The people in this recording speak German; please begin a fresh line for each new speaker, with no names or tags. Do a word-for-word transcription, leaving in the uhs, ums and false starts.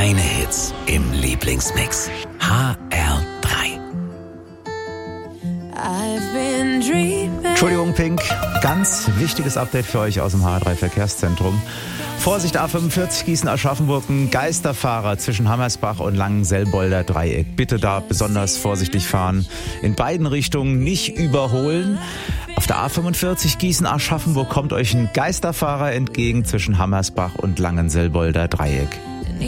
Deine Hits im Lieblingsmix. H R drei.
Entschuldigung, Pink. Ganz wichtiges Update für euch aus dem H R drei Verkehrszentrum. Vorsicht, A fünfundvierzig Gießen-Aschaffenburg, ein Geisterfahrer zwischen Hammersbach und Langenselbolder Dreieck. Bitte da besonders vorsichtig fahren. In beiden Richtungen nicht überholen. Auf der A fünfundvierzig Gießen-Aschaffenburg kommt euch ein Geisterfahrer entgegen zwischen Hammersbach und Langenselbolder Dreieck.